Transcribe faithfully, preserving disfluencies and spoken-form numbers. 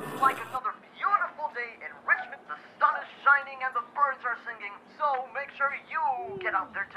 Looks like another beautiful day in Richmond. The sun is shining and the birds are singing. So make sure you get out there